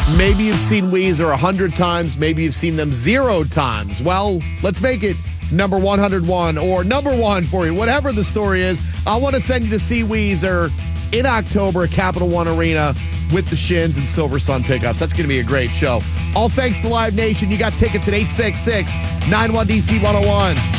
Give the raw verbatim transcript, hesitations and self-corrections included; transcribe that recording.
Maybe you've seen Weezer a hundred times. Maybe you've seen them zero times. Well, let's make it number one hundred one or number one for you. Whatever the story is, I want to send you to see Weezer in October at Capital One Arena with the Shins and Silver Sun pickups. That's going to be a great show. All thanks to Live Nation. You got tickets at eight six six, nine one D C one oh one.